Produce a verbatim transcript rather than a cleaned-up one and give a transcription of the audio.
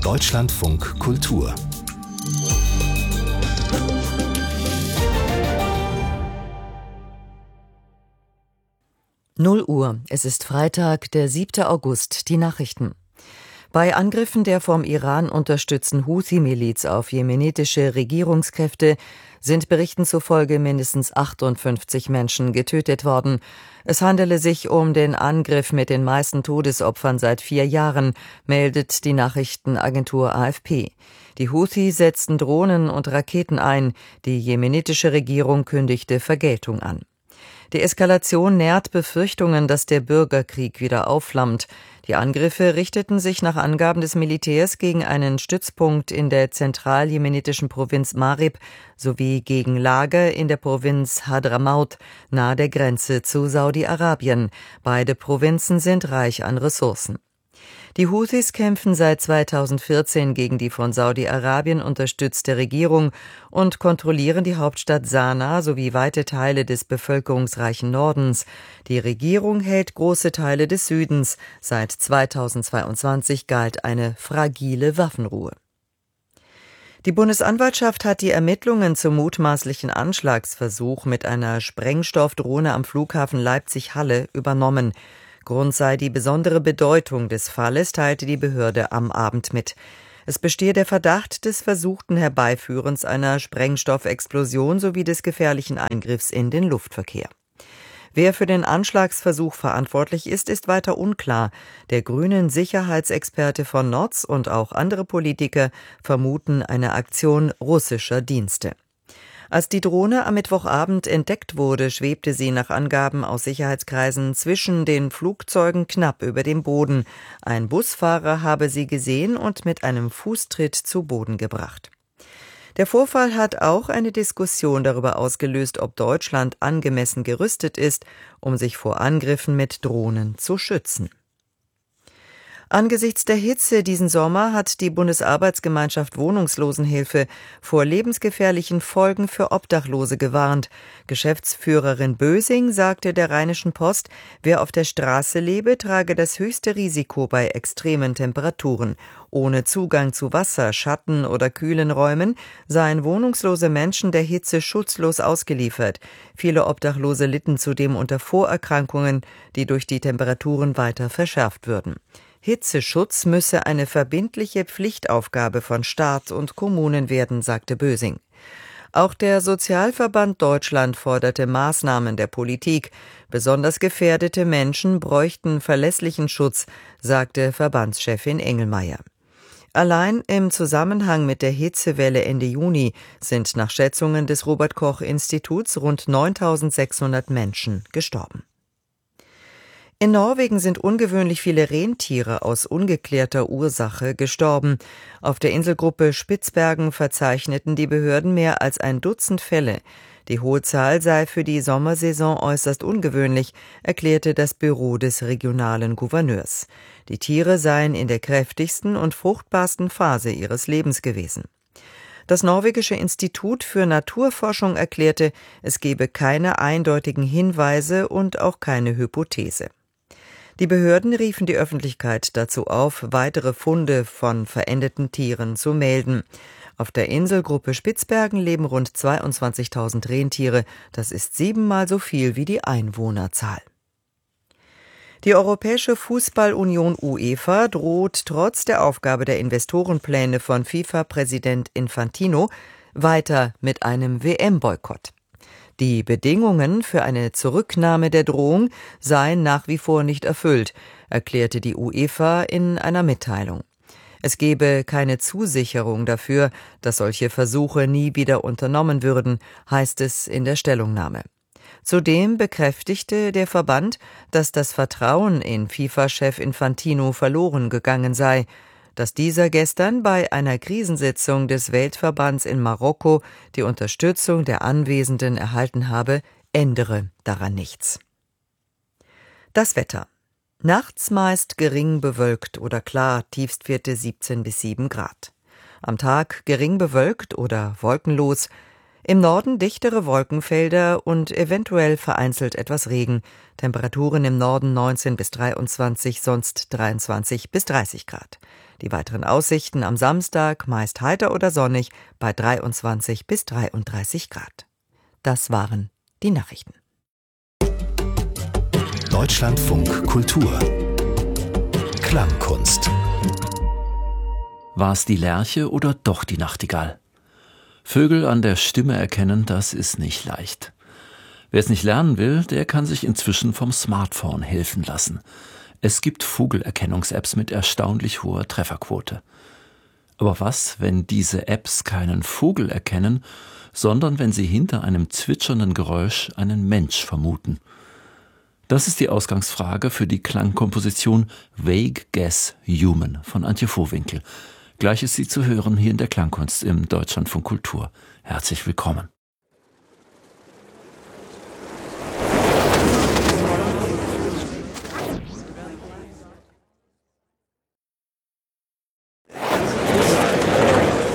Deutschlandfunk Kultur null Uhr. Es ist Freitag, der siebte August. Die Nachrichten. Bei Angriffen der vom Iran unterstützten Houthi-Miliz auf jemenitische Regierungskräfte sind Berichten zufolge mindestens achtundfünfzig Menschen getötet worden. Es handele sich um den Angriff mit den meisten Todesopfern seit vier Jahren, meldet die Nachrichtenagentur A F P. Die Houthi setzten Drohnen und Raketen ein. Die jemenitische Regierung kündigte Vergeltung an. Die Eskalation nährt Befürchtungen, dass der Bürgerkrieg wieder aufflammt. Die Angriffe richteten sich nach Angaben des Militärs gegen einen Stützpunkt in der zentral-jemenitischen Provinz Marib sowie gegen Lager in der Provinz Hadramaut nahe der Grenze zu Saudi-Arabien. Beide Provinzen sind reich an Ressourcen. Die Houthis kämpfen seit zweitausendvierzehn gegen die von Saudi-Arabien unterstützte Regierung und kontrollieren die Hauptstadt Sanaa sowie weite Teile des bevölkerungsreichen Nordens. Die Regierung hält große Teile des Südens. Seit zweitausendzweiundzwanzig galt eine fragile Waffenruhe. Die Bundesanwaltschaft hat die Ermittlungen zum mutmaßlichen Anschlagsversuch mit einer Sprengstoffdrohne am Flughafen Leipzig-Halle übernommen. Grund sei die besondere Bedeutung des Falles, teilte die Behörde am Abend mit. Es bestehe der Verdacht des versuchten Herbeiführens einer Sprengstoffexplosion sowie des gefährlichen Eingriffs in den Luftverkehr. Wer für den Anschlagsversuch verantwortlich ist, ist weiter unklar. Der grünen Sicherheitsexperte von Notz und auch andere Politiker vermuten eine Aktion russischer Dienste. Als die Drohne am Mittwochabend entdeckt wurde, schwebte sie nach Angaben aus Sicherheitskreisen zwischen den Flugzeugen knapp über dem Boden. Ein Busfahrer habe sie gesehen und mit einem Fußtritt zu Boden gebracht. Der Vorfall hat auch eine Diskussion darüber ausgelöst, ob Deutschland angemessen gerüstet ist, um sich vor Angriffen mit Drohnen zu schützen. Angesichts der Hitze diesen Sommer hat die Bundesarbeitsgemeinschaft Wohnungslosenhilfe vor lebensgefährlichen Folgen für Obdachlose gewarnt. Geschäftsführerin Bösing sagte der Rheinischen Post, wer auf der Straße lebe, trage das höchste Risiko bei extremen Temperaturen. Ohne Zugang zu Wasser, Schatten oder kühlen Räumen seien wohnungslose Menschen der Hitze schutzlos ausgeliefert. Viele Obdachlose litten zudem unter Vorerkrankungen, die durch die Temperaturen weiter verschärft würden. Hitzeschutz müsse eine verbindliche Pflichtaufgabe von Staat und Kommunen werden, sagte Bösing. Auch der Sozialverband Deutschland forderte Maßnahmen der Politik. Besonders gefährdete Menschen bräuchten verlässlichen Schutz, sagte Verbandschefin Engelmeier. Allein im Zusammenhang mit der Hitzewelle Ende Juni sind nach Schätzungen des Robert-Koch-Instituts rund neuntausendsechshundert Menschen gestorben. In Norwegen sind ungewöhnlich viele Rentiere aus ungeklärter Ursache gestorben. Auf der Inselgruppe Spitzbergen verzeichneten die Behörden mehr als ein Dutzend Fälle. Die hohe Zahl sei für die Sommersaison äußerst ungewöhnlich, erklärte das Büro des regionalen Gouverneurs. Die Tiere seien in der kräftigsten und fruchtbarsten Phase ihres Lebens gewesen. Das norwegische Institut für Naturforschung erklärte, es gebe keine eindeutigen Hinweise und auch keine Hypothese. Die Behörden riefen die Öffentlichkeit dazu auf, weitere Funde von verendeten Tieren zu melden. Auf der Inselgruppe Spitzbergen leben rund zweiundzwanzigtausend Rentiere. Das ist siebenmal so viel wie die Einwohnerzahl. Die Europäische Fußballunion UEFA droht trotz der Aufgabe der Investorenpläne von FIFA-Präsident Infantino weiter mit einem W M-Boykott. Die Bedingungen für eine Zurücknahme der Drohung seien nach wie vor nicht erfüllt, erklärte die UEFA in einer Mitteilung. Es gebe keine Zusicherung dafür, dass solche Versuche nie wieder unternommen würden, heißt es in der Stellungnahme. Zudem bekräftigte der Verband, dass das Vertrauen in FIFA-Chef Infantino verloren gegangen sei. Dass dieser gestern bei einer Krisensitzung des Weltverbands in Marokko die Unterstützung der Anwesenden erhalten habe, ändere daran nichts. Das Wetter. Nachts meist gering bewölkt oder klar, Tiefstwerte siebzehn bis sieben Grad. Am Tag gering bewölkt oder wolkenlos. Im Norden dichtere Wolkenfelder und eventuell vereinzelt etwas Regen. Temperaturen im Norden neunzehn bis dreiundzwanzig, sonst dreiundzwanzig bis dreißig Grad. Die weiteren Aussichten am Samstag meist heiter oder sonnig bei dreiundzwanzig bis dreiunddreißig Grad. Das waren die Nachrichten. Deutschlandfunk Kultur Klangkunst. War es die Lerche oder doch die Nachtigall? Vögel an der Stimme erkennen, das ist nicht leicht. Wer es nicht lernen will, der kann sich inzwischen vom Smartphone helfen lassen. Es gibt Vogelerkennungs-Apps mit erstaunlich hoher Trefferquote. Aber was, wenn diese Apps keinen Vogel erkennen, sondern wenn sie hinter einem zwitschernden Geräusch einen Mensch vermuten? Das ist die Ausgangsfrage für die Klangkomposition Vague Guess Human von Antje Vohwinkel. Gleich ist sie zu hören hier in der Klangkunst im Deutschlandfunk Kultur. Herzlich willkommen.